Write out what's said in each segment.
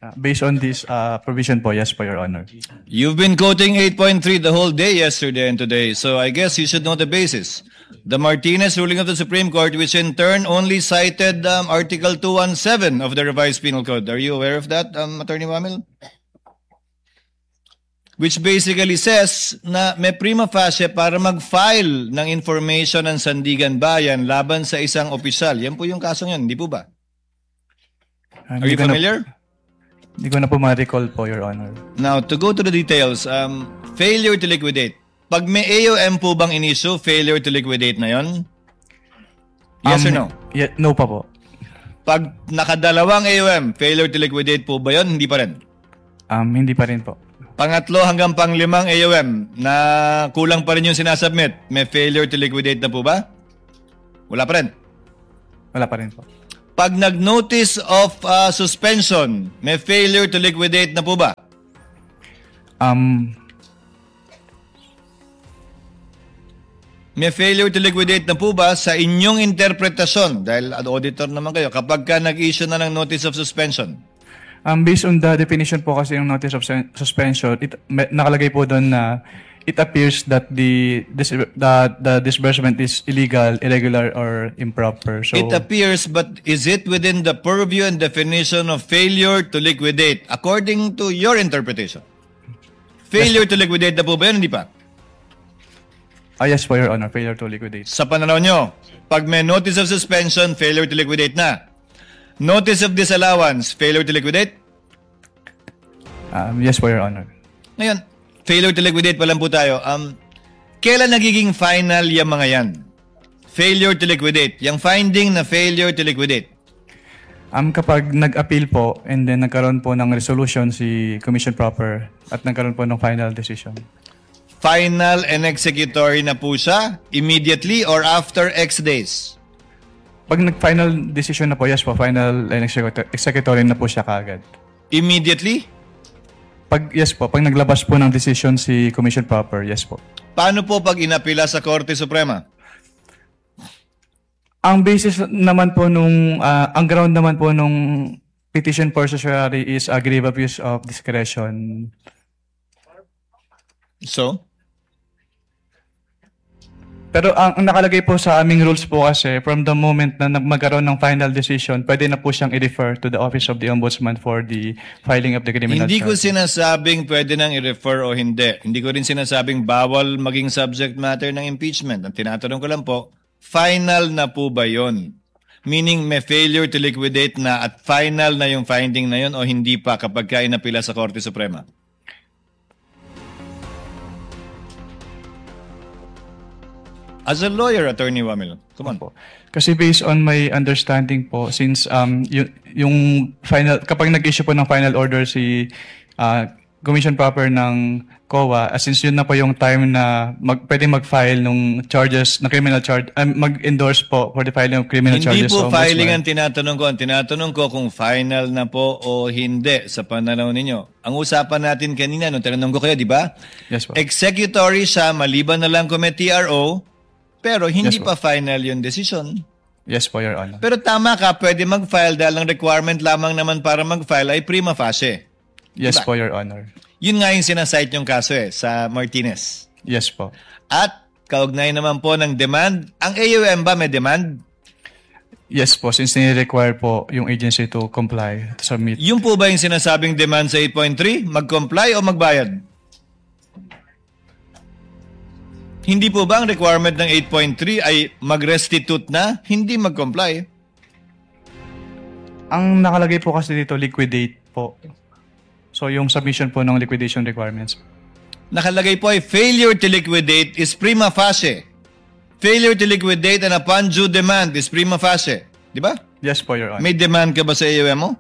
Based on this provision po, yes po, Your Honor. You've been quoting 8.3 the whole day yesterday and today, so I guess you should know the basis. The Martinez ruling of the Supreme Court, which in turn only cited Article 217 of the Revised Penal Code. Are you aware of that, Attorney Wamil? Which basically says na may prima facie para mag-file ng information ng Sandigan Bayan laban sa isang opisyal. Yan po yung kasong yan, hindi po ba? Are you familiar? Hindi ko na po ma-recall po, Your Honor. Now, to go to the details, failure to liquidate. Pag may AOM po bang in-issue, failure to liquidate na yon? Yes or no? No pa po. Pag nakadalawang AOM, failure to liquidate po ba yon? Hindi pa rin? Hindi pa rin po. Pangatlo hanggang panglimang AOM na kulang pa rin yung sinasubmit, may failure to liquidate na po ba? Wala pa rin? Wala pa rin po. Pag nag-notice of suspension, may failure to liquidate na po ba? May failure to liquidate na po ba sa inyong interpretasyon? Dahil auditor naman kayo, kapag ka nag-issue na ng notice of suspension? Based on the definition po kasi yung notice of suspension, nakalagay po doon na it appears that the disbursement is illegal, irregular, or improper. So, it appears, but is it within the purview and definition of failure to liquidate according to your interpretation? Failure to liquidate na po ba yun? Hindi pa? Yes po, Your Honor. Failure to liquidate. Sa pananaw nyo, pag may notice of suspension, failure to liquidate na. Notice of disallowance, failure to liquidate? Yes po, Your Honor. Ngayon, failure to liquidate pa lang po tayo. Kailan nagiging final yung mga yan? Failure to liquidate. Yung finding na failure to liquidate. Kapag nag-appeal po and then nagkaroon po ng resolution si Commission Proper at nagkaroon po ng final decision. Final and executory na po siya immediately or after X days? Pag nag-final decision na po, yes po, final and executory na po siya kaagad. Immediately? Yes po, pag naglabas po ng decision si Commission Proper, yes po. Paano po pag inapila sa Korte Suprema? Ang basis naman po ang ground naman po nung petition for certiorari is grave abuse of discretion. So? Pero ang nakalagay po sa aming rules po kasi, from the moment na magkaroon ng final decision, pwede na po siyang i-refer to the Office of the Ombudsman for the filing of the criminal charge. Hindi ko sinasabing pwede nang i-refer o hindi. Hindi ko rin sinasabing bawal maging subject matter ng impeachment. Ang tinatanong ko lang po, final na po ba yon? Meaning may failure to liquidate na at final na yung finding na yon o hindi pa kapag ka inapila sa Korte Suprema? As a lawyer, Attorney Wamil, come on po. Kasi based on my understanding po, since yung final, kapag nag-issue po ng final order si Commission Proper ng COA, since yun na po yung time na pwede mag-file ng charges, na criminal charge, mag-endorse po for the filing of criminal charges. Hindi po filing ang tinatanong ko. Ang tinatanong ko kung final na po o hindi sa pananaw ninyo. Ang usapan natin kanina, nung tinanong ko kayo, di ba? Yes po. Executory siya, maliban na lang kung may TRO, pero hindi Yes, pa final yung decision. Yes po, Your Honor. Pero tama ka, pwede mag-file dahil ang requirement lamang naman para mag-file ay prima facie. Yes diba? po, Your Honor. Yun nga yung sinasite yung kaso sa Martinez. Yes po. At kaugnay naman po ng demand. Ang AUM ba may demand? Yes po, since nire-require po yung agency to comply, to submit. Yung po ba yung sinasabing demand sa 8.3? Mag-comply o magbayad? Hindi po ba ang requirement ng 8.3 ay mag-restitute na, hindi mag-comply? Ang nakalagay po kasi dito, liquidate po. So yung submission po ng liquidation requirements. Nakalagay po ay failure to liquidate is prima facie. Failure to liquidate and upon due demand is prima facie. Di ba? Yes po, Your Honor. May demand ka ba sa AUM mo?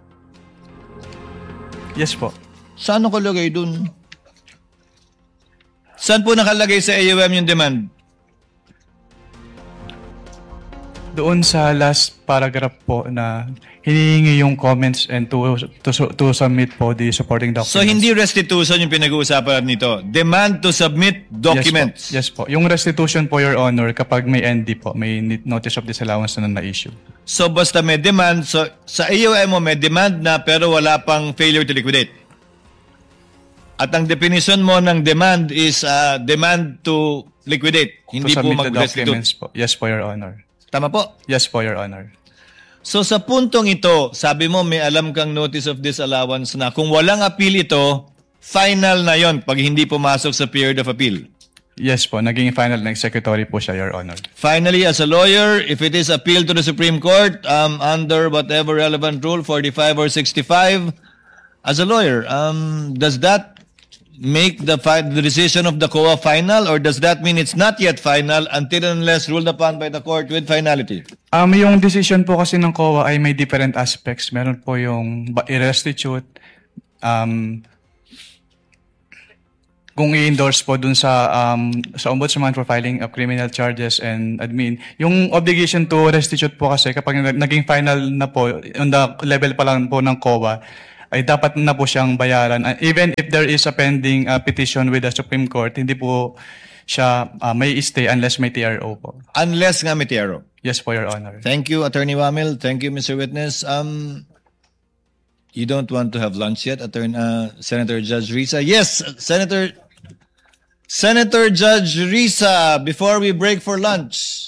Yes po. Saan nakalagay dun? Saan po nakalagay sa AUM yung demand? Doon sa last paragraph po na hinihingi yung comments and to submit po the supporting documents. So hindi restitution yung pinag-uusapan nito. Demand to submit documents. Yes po. Yung restitution po, Your Honor, kapag may ND po, may notice of disallowance na na-issue. So basta may demand, so sa AOM mo may demand na pero wala pang failure to liquidate. At ang definition mo ng demand is demand to liquidate, hindi to po submit the mag-restitute. documents po. Yes po, Your Honor. Tama po? Yes po, Your Honor. So sa puntong ito, sabi mo may alam kang notice of disallowance na kung walang appeal ito, final na yon pag hindi pumasok sa period of appeal. Yes po, naging final na executory po siya, Your Honor. Finally, as a lawyer, if it is appealed to the Supreme Court under whatever relevant rule, 45 or 65, as a lawyer, does that make the decision of the COA final, or does that mean it's not yet final until and unless ruled upon by the court with finality? Yung decision po kasi ng COA ay may different aspects. Meron po yung i-restitute, kung i-endorse po dun sa ombudsman for filing of criminal charges and admin. Yung obligation to restitute po kasi kapag naging final na po, on the level pa lang po ng COA, ay dapat na po siyang bayaran. Even if there is a pending petition with the Supreme Court, hindi po siya may stay unless may TRO po. Unless nga may TRO. Yes po, Your Honor. Thank you, Attorney Wamil. Thank you, Mr. Witness. You don't want to have lunch yet, Senator Judge Risa? Yes, Senator Judge Risa, before we break for lunch.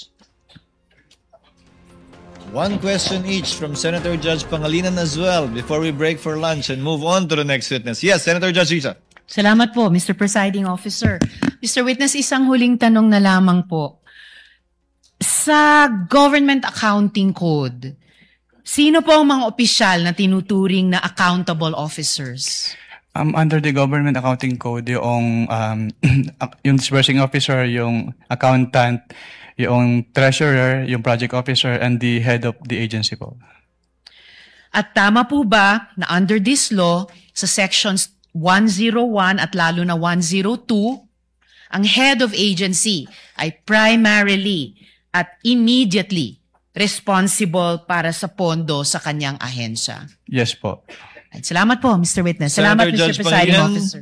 One question each from Senator Judge Pangilinan as well before we break for lunch and move on to the next witness. Yes, Senator Judge Risa. Salamat po, Mr. Presiding Officer. Mr. Witness, isang huling tanong na lamang po. Sa Government Accounting Code, sino po ang mga opisyal na tinuturing na accountable officers? Under the Government Accounting Code, yung disbursing officer, yung accountant, yung treasurer, yung project officer, and the head of the agency po. At tama po ba na under this law, sa sections 101 at lalo na 102, ang head of agency ay primarily at immediately responsible para sa pondo sa kanyang ahensya? Yes po. At salamat po, Mr. Witness. Salamat, Senator Mr. Judge Presiding Pangilinan. Officer.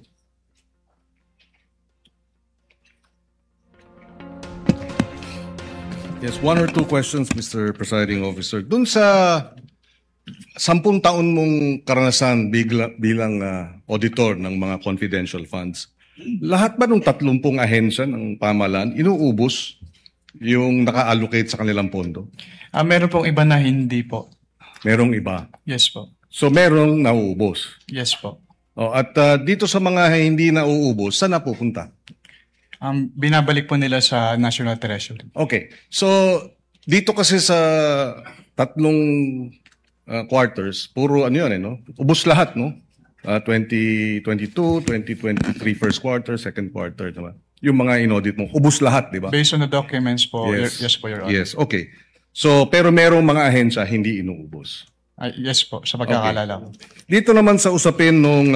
Yes, one or two questions, Mr. Presiding Officer. Doon sa 10 taon mong karanasan bilang auditor ng mga confidential funds, lahat ba ng 30 ahensya ng pamahalaan inuubos yung naka-allocate sa kanilang pondo? Meron pong iba na hindi po. Merong iba. Yes po. So merong nauubos. Yes po. At dito sa mga hindi nauubos, saan napupunta? Binabalik po nila sa National Treasury. Okay. So, dito kasi sa 3 quarters, puro ano yun, no? Ubus lahat, no? 2022, 2023 first quarter, second quarter, diba? Yung mga inaudit mo, ubus lahat, di ba? Based on the documents po, yes po, Your Honor. Yes, okay. So, pero merong mga ahensya hindi inuubos. Yes po, sa pagkakalala ko. Dito naman sa usapin nung,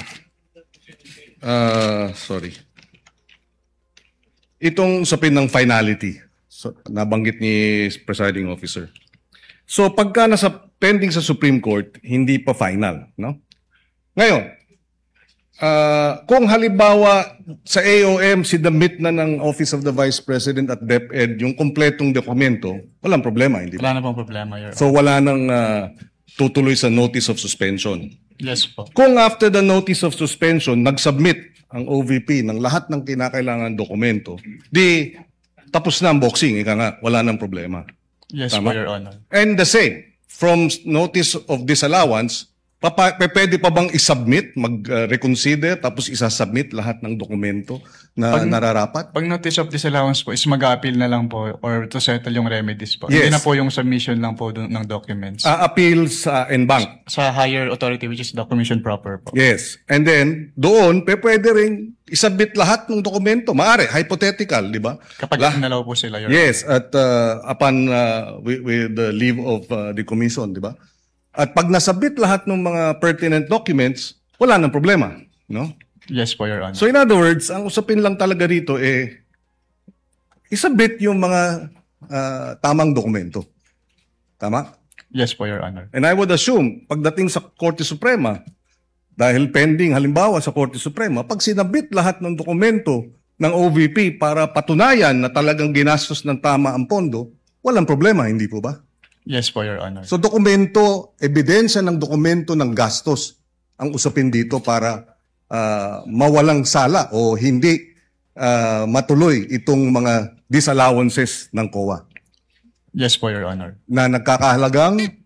itong usapin ng finality, so, nabanggit ni Presiding Officer. So, pagka nasa pending sa Supreme Court, hindi pa final, no? Ngayon, kung halimbawa sa AOM, sinubmit na ng Office of the Vice President at DepEd yung kompletong dokumento, walang problema, hindi ba? Wala na pong problema, Your Honor. So, wala nang tutuloy sa notice of suspension. Yes po. Kung after the notice of suspension, nag-submit ang OVP ng lahat ng kinakailangan dokumento, di tapos na ang boxing, ika nga, wala nang problema. Yes Tama? po, Your Honor. And the same, from notice of disallowance, pwede pa bang isubmit, mag-reconsider, tapos isasubmit lahat ng dokumento na nararapat? Pag notice of disallowance po is mag-a-appeal na lang po or to settle yung remedies po. Yes. Hindi na po yung submission lang po ng documents. Appeal sa NBank. Sa higher authority which is the commission proper po. Yes. And then, doon, pwede rin isubmit lahat ng dokumento. Maari, hypothetical, di ba? Kapag inalaw po sila, Your Yes, at upon with the leave of the commission, di ba? At pag nasabit lahat ng mga pertinent documents, wala nang problema, no? Yes po, Your Honor. So in other words, ang usapin lang talaga rito isabit yung mga tamang dokumento. Tama? Yes po, Your Honor. And I would assume, pagdating sa Korte Suprema, dahil pending halimbawa sa Korte Suprema, pag sinabit lahat ng dokumento ng OVP para patunayan na talagang ginastos ng tama ang pondo, walang problema, hindi po ba? Yes po, Your Honor. So dokumento, ebidensya ng dokumento ng gastos ang usapin dito para mawalang sala o hindi matuloy itong mga disallowances ng COA Yes po, Your Honor. na nagkakahalagang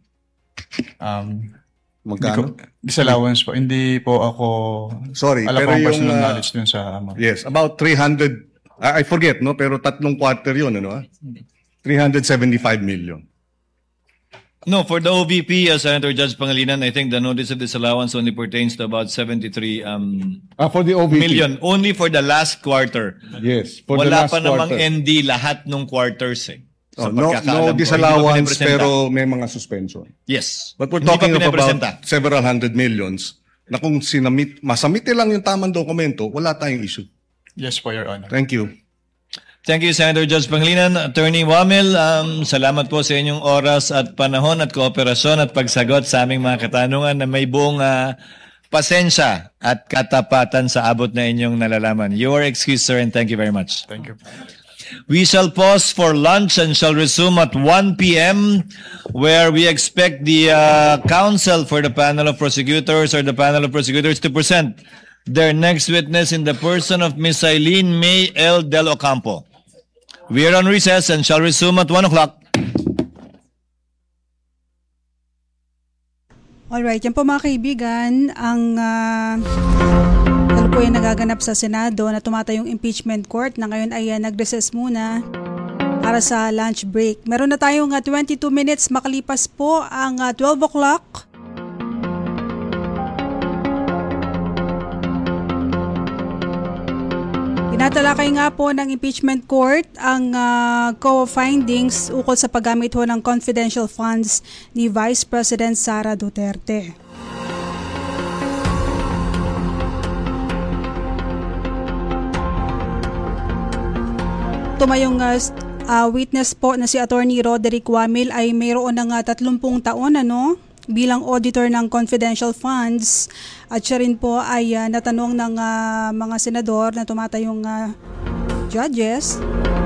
magkano? Disallowance po. Hindi po ako Sorry, alam pero ko ang yung, personal knowledge dun sa amount. Yes, about 300, I forget, no? Pero 3 quarter yun, ano? 375 million. No, for the OVP, Senator Judge Pangilinan, I think the notice of disallowance only pertains to about 73 For the OVP. million. Only for the last quarter. Yes, for the Wala last pa namang quarter. ND lahat ng quarters eh. Sa No pagkakaalam ko, disallowance, hindi pa pinapresenta. pero may mga suspension. Yes. But we're Hindi pa talking of pinapresenta. about several hundred millions na kung masamite lang yung tamang dokumento, wala tayong issue. Yes po, Your Honor. Thank you. Thank you, Senator Judge Pangilinan. Attorney Wamil, salamat po sa inyong oras at panahon at kooperasyon at pagsagot sa aming mga katanungan na may buong pasensya at katapatan sa abot na inyong nalalaman. You are excused, sir, and thank you very much. Thank you. We shall pause for lunch and shall resume at 1 p.m. where we expect the counsel for the panel of prosecutors or the panel of prosecutors to present their next witness in the person of Ms. Eileen May L. Del Ocampo. We are on recess and shall resume at 1 o'clock. Alright, yan po mga kaibigan, ang ano po yung nagaganap sa Senado na tumatayong impeachment court na ngayon ay nag-recess muna para sa lunch break. Meron na tayong 22 minutes makalipas po ang 12 o'clock. Tinatalakay nga po ng impeachment court ang COA findings ukol sa paggamit ho ng confidential funds ni Vice President Sara Duterte. Tumayong witness po na si Attorney Roderick Wamil ay mayroon ng 30 taon bilang auditor ng confidential funds at siya rin po ay natanong ng mga senador na tumatayong judges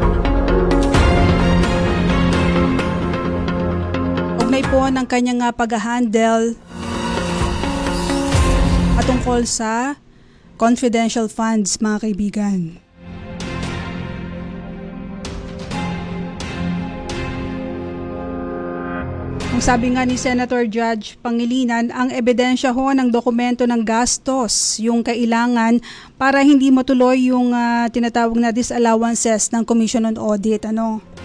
ugnay po ng kanyang pag-handle patungkol sa confidential funds, mga kaibigan. Kung sabi nga ni Senator Judge Pangilinan, ang ebidensya ho ng dokumento ng gastos yung kailangan para hindi matuloy yung tinatawag na disallowances ng Commission on Audit.